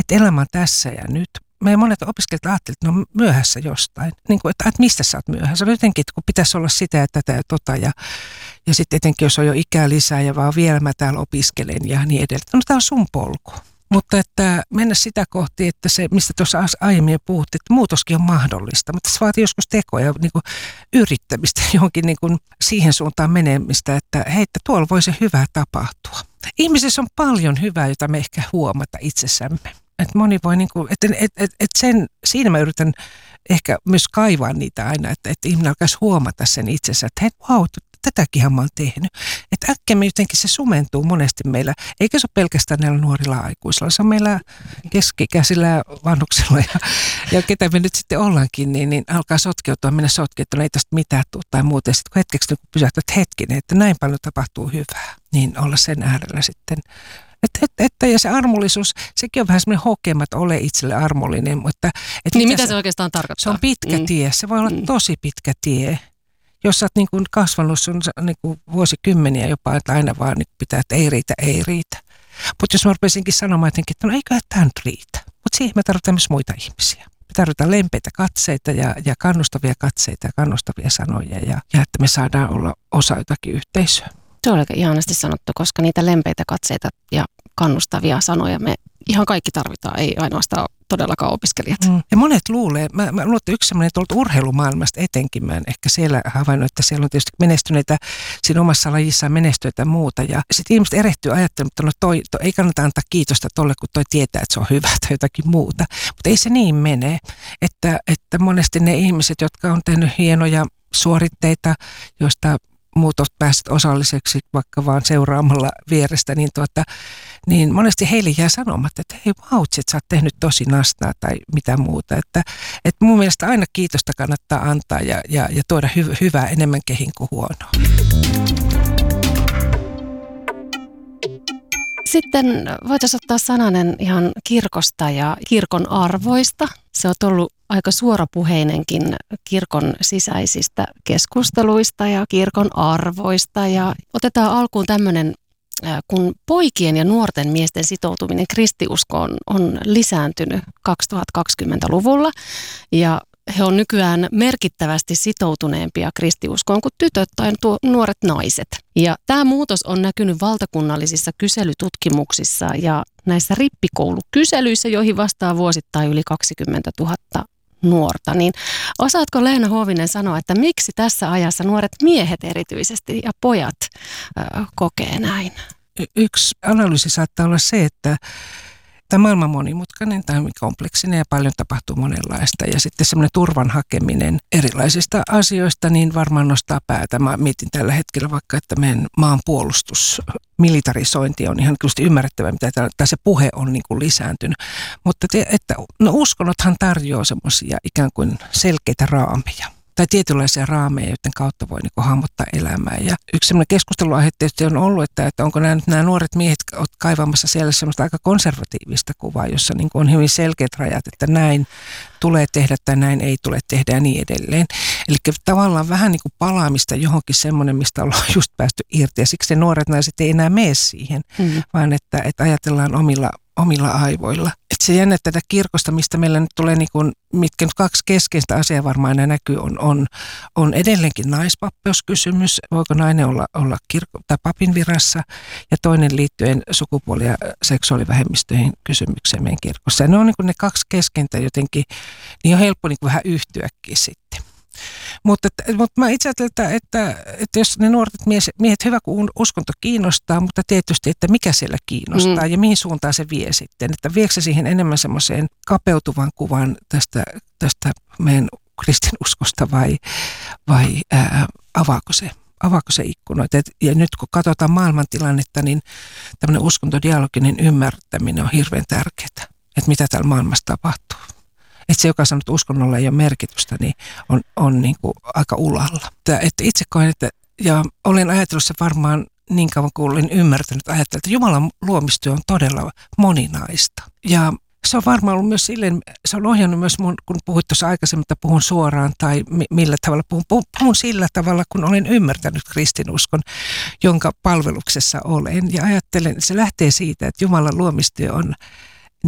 että elämä on tässä ja nyt. Meidän monet opiskelijat ajattelevat, että ne on myöhässä jostain. Niin kuin, että mistä sä oot myöhässä? Se on jotenkin, että kun pitäisi olla sitä ja tätä ja tota. Ja sitten etenkin, jos on jo ikää lisää ja vaan vielä mä täällä opiskelen ja niin edelleen. No tämä on sun polku. Mutta että mennä sitä kohti, että se, mistä tuossa aiemmin jo puhuttiin, että muutoskin on mahdollista. Mutta se vaatii joskus tekoja ja niin kuin yrittämistä johonkin niin kuin siihen suuntaan menemistä, että hei, että tuolla voi se hyvää tapahtua. Ihmisessä on paljon hyvää, jota me ehkä huomata itsessämme. Että moni voi niin kuin, siinä mä yritän ehkä myös kaivaa niitä aina, että ihminen alkaisi huomata sen itsensä, että hei, wow, tätäkinhän mä oon tehnyt. Että äkkiä me jotenkin se sumentuu monesti meillä, eikä se ole pelkästään näillä nuorilla aikuisilla, se on meillä keski-ikäisillä vanhuksilla ja ketä me nyt sitten ollaankin, niin alkaa sotkeutua, mennä sotkeutua, ei tästä mitään tule tai muuta. Ja sitten kun hetkeksi pysähtyy, hetkinen, että näin paljon tapahtuu hyvää, niin olla sen äärellä sitten. Että ja se armollisuus, sekin on vähän semmoinen hokema, että ole itselle armollinen. Mutta, niin mitä se oikeastaan tarkoittaa? Se on pitkä tie, se voi olla tosi pitkä tie. Jos sä oot niin kuin kasvanut sun niin kuin vuosikymmeniä jopa, että aina vaan niin pitää, että ei riitä. Mutta jos mä rupesinkin sanomaan jotenkin, että no eiköhän tämä nyt riitä. Mutta siihen me tarvitaan myös muita ihmisiä. Me tarvitaan lempeitä katseita ja kannustavia katseita ja kannustavia sanoja ja että me saadaan olla osa jotakin yhteisöä. Se on aika ihanasti sanottu, koska niitä lempeitä katseita ja kannustavia sanoja me ihan kaikki tarvitaan, ei ainoastaan todellakaan opiskelijat. Ja monet luulee, mä luulen, että yksi sellainen tuolta urheilumaailmasta etenkin, mä en ehkä siellä havainnut, että siellä on tietysti menestyneitä, siinä omassa lajissaan menestyneitä ja muuta. Ja sitten ihmiset erehtyy ajattelemaan, että no toi ei kannata antaa kiitosta tolle, kun toi tietää, että se on hyvä tai jotakin muuta. Mutta ei se niin mene, että monesti ne ihmiset, jotka on tehnyt hienoja suoritteita, joista muut ovat päässeet osalliseksi vaikka vaan seuraamalla vierestä, niin monesti heille jää sanomatta, että hei vautsi, että sä oot tehnyt tosi nastaa tai mitä muuta. Että mun mielestä aina kiitosta kannattaa antaa ja tuoda hyvää enemmän kehin kuin huonoa. Sitten voitaisiin ottaa sananen ihan kirkosta ja kirkon arvoista. Se on ollut aika suorapuheinenkin kirkon sisäisistä keskusteluista ja kirkon arvoista. Ja otetaan alkuun tämmöinen, kun poikien ja nuorten miesten sitoutuminen kristiuskoon on lisääntynyt 2020-luvulla ja he on nykyään merkittävästi sitoutuneempia kristiuskoon kuin tytöt tai nuoret naiset. Ja tämä muutos on näkynyt valtakunnallisissa kyselytutkimuksissa ja näissä rippikoulukyselyissä, joihin vastaa vuosittain yli 20 000 nuorta. Niin osaatko Leena Huovinen sanoa, että miksi tässä ajassa nuoret miehet erityisesti ja pojat kokee näin? Yksi analyysi saattaa olla se, että tämä maailma on monimutkainen tai kompleksinen ja paljon tapahtuu monenlaista. Ja sitten semmoinen turvan hakeminen erilaisista asioista niin varmaan nostaa päätä. Mä mietin tällä hetkellä vaikka, että meidän maan puolustus, militarisointi on ihan kyllä ymmärrettävää, mitä se puhe on niin kuin lisääntynyt. Mutta uskonnothan tarjoaa semmoisia ikään kuin selkeitä raameja. Tai tietynlaisia raameja, joiden kautta voi niin hahmottaa elämää. Ja yksi sellainen keskusteluaihe tietysti on ollut, että onko nämä nuoret miehet kaivamassa siellä semmoista aika konservatiivista kuvaa, jossa niin on hyvin selkeät rajat, että näin tulee tehdä tai näin ei tule tehdä ja niin edelleen. Eli tavallaan vähän niin kuin palaamista johonkin semmoinen, mistä ollaan just päästy irti. Ja siksi ne nuoret naiset ei enää mene siihen, vaan että ajatellaan omilla aivoilla. Että se jännä tätä kirkosta, mistä meillä nyt tulee, niin kuin, mitkä nyt kaksi keskeistä asiaa varmaan aina näkyy, on edelleenkin naispapeuskysymys. Voiko nainen olla tai papin virassa? Ja toinen liittyen sukupuoli- ja seksuaalivähemmistöihin kysymykseen meidän kirkossa. Ja ne on niin kuin ne kaksi keskeintä jotenkin, niin on helppo niin kuin vähän yhtyäkin sitten. Mutta mä itse ajattelen, että jos ne nuoret miehet, hyvä kun uskonto kiinnostaa, mutta tietysti, että mikä siellä kiinnostaa ja mihin suuntaan se vie sitten. Että viekö se siihen enemmän semmoiseen kapeutuvan kuvan tästä meidän kristinuskosta vai avaako se ikkunoita. Ja nyt kun katsotaan maailmantilannetta, niin tämmöinen uskontodialoginen ymmärtäminen on hirveän tärkeää, että mitä täällä maailmassa tapahtuu. Että se, joka sanoo, että uskonnolla ei ole merkitystä, niin on niin kuin aika ulalla. Että itse koen, ja olen ajatellut se varmaan niin kauan kuin olen ymmärtänyt, että Jumalan luomistyö on todella moninaista. Ja se on varmaan ollut myös silleen, se on ohjannut myös mun, kun puhuit tuossa aikaisemmin, että puhun suoraan tai millä tavalla puhun sillä tavalla, kun olen ymmärtänyt kristinuskon, jonka palveluksessa olen. Ja ajattelen, että se lähtee siitä, että Jumalan luomistyö